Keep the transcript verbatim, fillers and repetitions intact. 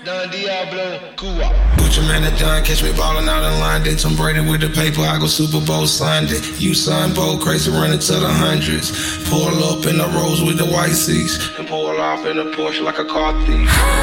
Don Diablo, Cuba. Put your man at John, catch me ballin' out in line. They Tom Brady with the paper, I go Super Bowl Sunday. You sign bold, crazy running to the hundreds. Pull up in the Rolls with the white seats, and pull off in a Porsche like a car thief.